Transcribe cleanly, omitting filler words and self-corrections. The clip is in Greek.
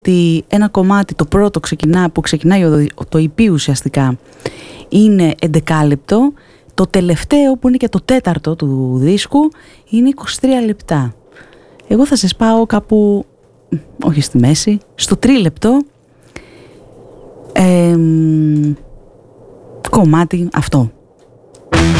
ότι ένα κομμάτι, το πρώτο που ξεκινάει το EP ουσιαστικά, είναι 11 λεπτό. Το τελευταίο, που είναι και το τέταρτο του δίσκου, είναι 23 λεπτά. Εγώ θα σας πάω κάπου, όχι στη μέση, στο 3 λεπτό κομμάτι αυτό.